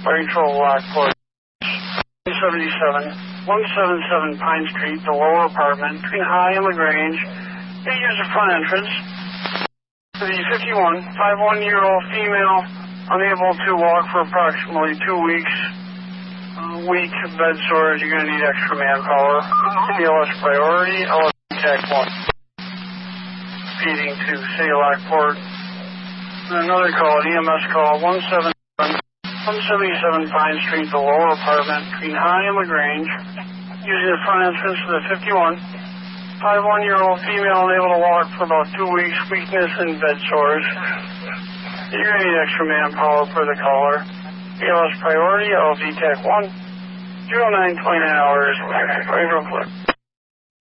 Fire Patrol Lockport. 177 Pine Street, the lower apartment, between High and LaGrange. They use the front entrance. The 51-year-old female, unable to walk for approximately 2 weeks. Weak bed sores, you're going to need extra manpower. BLS priority, LSD Tech 1. Feeding to City Lockport. Another call, an EMS call, 177 Pine Street, the lower apartment, between High and LaGrange. Using the front entrance to the 51-year-old female, unable to walk for about 2 weeks, weakness and bed sores. You're going to need extra manpower for the caller. BLS priority, LSD Tech 1. 0929 hours. Right real quick.